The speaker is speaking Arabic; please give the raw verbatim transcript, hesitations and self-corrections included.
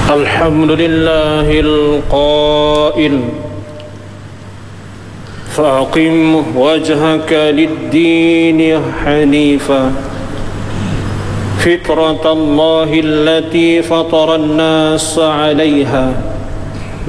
الحمد لله القائل فأقم وجهك للدين حنيفا فطرة الله التي فطر الناس عليها